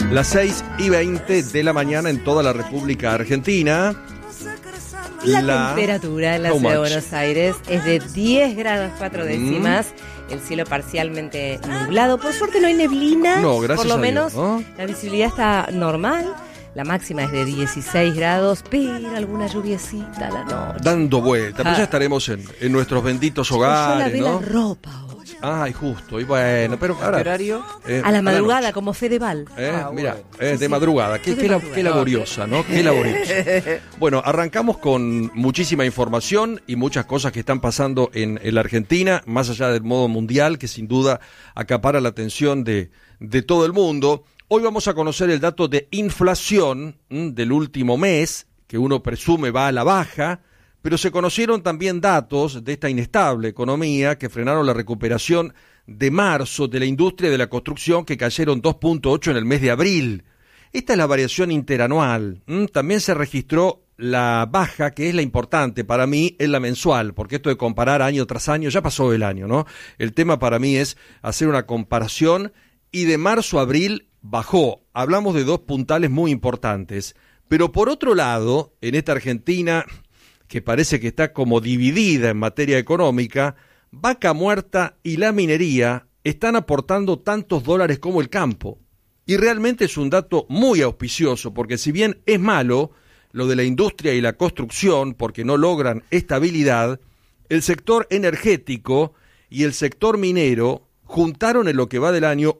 Las 6:20 de la mañana en toda la República Argentina. La temperatura en la ciudad de Buenos Aires es de 10 grados 4 décimas. El cielo parcialmente nublado. Por suerte no hay neblina. No, gracias por lo a menos Dios, ¿no? La visibilidad está normal. La máxima es de 16 grados, pero alguna lluviecita a la noche. Dando vuelta. Pues ya estaremos en nuestros benditos hogares, Yo lavé ¿no? la ropa hoy. Ay, justo. Y bueno, pero ahora... ¿Qué horario? A la madrugada, como Fedeval. Mira, Sí, de madrugada. Qué laboriosa, ¿no? Qué laboriosa. Bueno, arrancamos con muchísima información y muchas cosas que están pasando en la Argentina, más allá del modo mundial, que sin duda acapara la atención de todo el mundo. Hoy vamos a conocer el dato de inflación del último mes, que uno presume va a la baja, pero se conocieron también datos de esta inestable economía que frenaron la recuperación de marzo de la industria de la construcción, que cayeron 2.8 en el mes de abril. Esta es la variación interanual. También se registró la baja, que es la importante para mí, es la mensual, porque esto de comparar año tras año, ya pasó el año, ¿no? El tema para mí es hacer una comparación, y de marzo a abril bajó. Hablamos de dos puntales muy importantes. Pero por otro lado, en esta Argentina, que parece que está como dividida en materia económica, Vaca Muerta y la minería están aportando tantos dólares como el campo. Y realmente es un dato muy auspicioso, porque si bien es malo lo de la industria y la construcción, porque no logran estabilidad, el sector energético y el sector minero juntaron en lo que va del año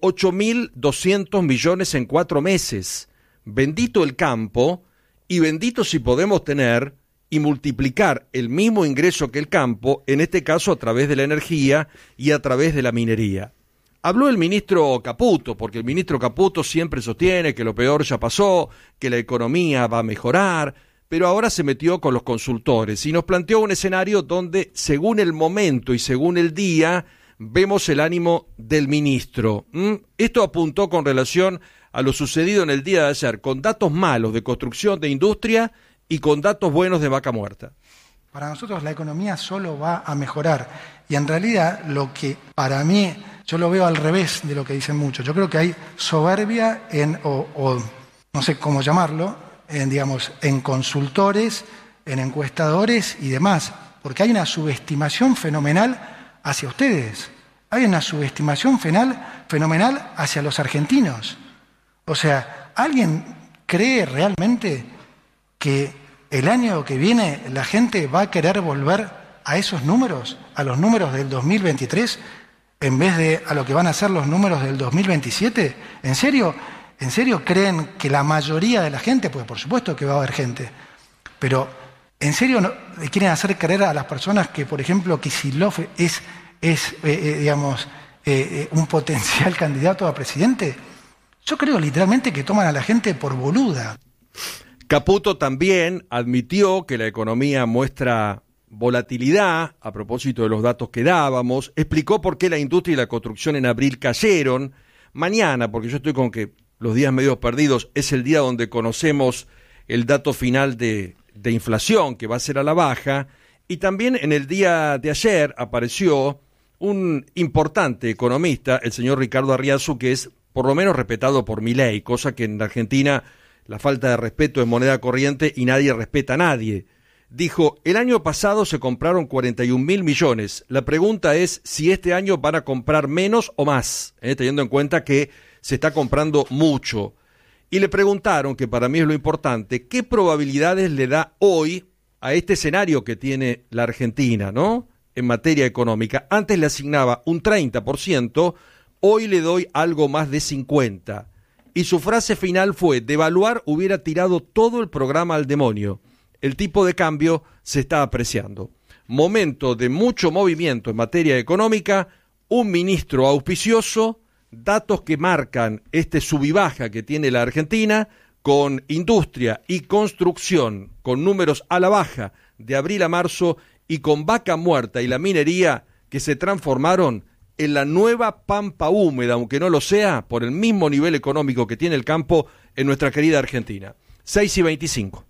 8.200 millones en 4 meses. Bendito el campo, y bendito si podemos tener y multiplicar el mismo ingreso que el campo, en este caso a través de la energía y a través de la minería. Habló el ministro Caputo, porque el ministro Caputo siempre sostiene que lo peor ya pasó, que la economía va a mejorar, pero ahora se metió con los consultores y nos planteó un escenario donde, según el momento y según el día, vemos el ánimo del ministro. Esto apuntó con relación a lo sucedido en el día de ayer, con datos malos de construcción de industria y con datos buenos de Vaca Muerta. Para nosotros la economía solo va a mejorar, y en realidad lo que para mí, yo lo veo al revés de lo que dicen muchos. Yo creo que hay soberbia o no sé cómo llamarlo, en consultores, en encuestadores y demás, porque hay una subestimación fenomenal hacia ustedes. Hay una subestimación fenomenal hacia los argentinos. O sea, ¿alguien cree realmente que el año que viene la gente va a querer volver a esos números, a los números del 2023, en vez de a lo que van a ser los números del 2027? ¿En serio creen que la mayoría de la gente, pues por supuesto que va a haber gente, pero ¿en serio no quieren hacer creer a las personas que, por ejemplo, Kicillof es un potencial candidato a presidente? Yo creo literalmente que toman a la gente por boluda. Caputo también admitió que la economía muestra volatilidad, a propósito de los datos que dábamos, explicó por qué la industria y la construcción en abril cayeron. Mañana, porque yo estoy con que los días medios perdidos, es el día donde conocemos el dato final de inflación, que va a ser a la baja, y también en el día de ayer apareció un importante economista, el señor Ricardo Arriazu, que es por lo menos respetado por Milei, cosa que en la Argentina la falta de respeto es moneda corriente y nadie respeta a nadie. Dijo, el año pasado se compraron 41.000 millones. La pregunta es si este año van a comprar menos o más, teniendo en cuenta que se está comprando mucho. Y le preguntaron, que para mí es lo importante, ¿qué probabilidades le da hoy a este escenario que tiene la Argentina, ¿no?, en materia económica? Antes le asignaba un 30%, hoy le doy algo más de 50%. Y su frase final fue, devaluar hubiera tirado todo el programa al demonio. El tipo de cambio se está apreciando. Momento de mucho movimiento en materia económica, un ministro auspicioso, datos que marcan este sub y baja que tiene la Argentina, con industria y construcción, con números a la baja de abril a marzo, y con Vaca Muerta y la minería que se transformaron en la nueva pampa húmeda, aunque no lo sea, por el mismo nivel económico que tiene el campo en nuestra querida Argentina. 6:25.